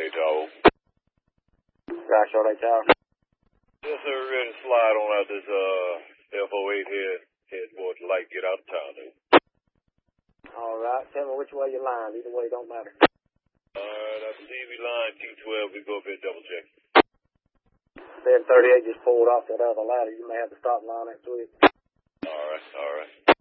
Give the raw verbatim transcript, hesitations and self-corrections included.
Hey, Tower. Rock Short H R. Yes, sir. Ready to slide on out this uh F oh eight head, head towards the light. Get out of town, dude. All right. Tell me which way you line. Either way don't matter. All right. I believe we line T twelve. We go up here and double check. seven thirty-eight just pulled off that other ladder. You may have to stop line next to it. All right. All right.